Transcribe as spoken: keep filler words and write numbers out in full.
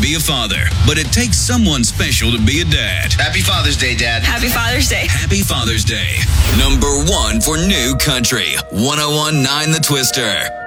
be a father, but it takes someone special to be a dad. Happy Father's Day, Dad. Happy Father's Day. Happy Father's Day. Number one for New Country. one oh one point nine The Twister.